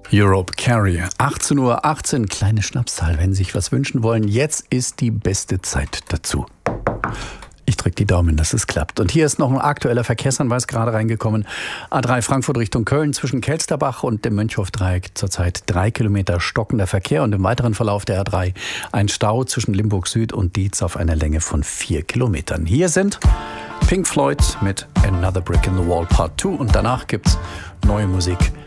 Europe Carry. 18:18 Uhr, kleine Schnapszahl. Wenn Sie sich was wünschen wollen, jetzt ist die beste Zeit dazu. Ich drücke die Daumen, dass es klappt. Und hier ist noch ein aktueller Verkehrshinweis gerade reingekommen. A3 Frankfurt Richtung Köln zwischen Kelsterbach und dem Mönchhof-Dreieck zurzeit 3 Kilometer stockender Verkehr und im weiteren Verlauf der A3 ein Stau zwischen Limburg Süd und Dietz auf einer Länge von 4 Kilometern. Hier sind Pink Floyd mit Another Brick in the Wall Part 2 und danach gibt's neue Musik